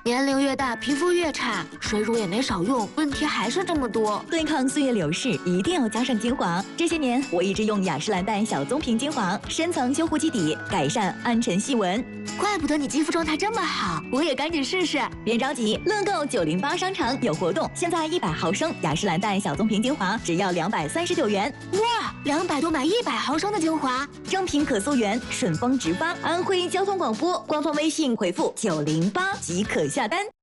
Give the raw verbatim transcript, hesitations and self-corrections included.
年龄越大，皮肤越差，水乳也没少用，问题还是这么多。 对抗岁月流逝，一定要加上精华。这些年，我一直用雅诗兰黛小棕瓶精华，深层修护基底，改善暗沉细纹。 怪不得你肌肤状态这么好，我也赶紧试试。 别着急，乐购九零八商城有活动，现在一百毫升雅诗兰黛小棕瓶精华只要两百三十九元。 哇，两百多买一百毫升的精华， 正品可溯源，顺丰直发。安徽交通广播官方微信回复九零八即可下单。